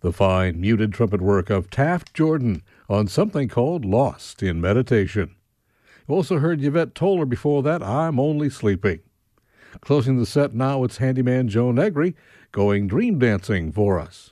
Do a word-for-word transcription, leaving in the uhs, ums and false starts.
the fine muted trumpet work of Taft Jordan on something called Lost in Meditation. You also heard Yvette Toller before that, I'm Only Sleeping. Closing the set now, it's handyman Joe Negri going dream dancing for us.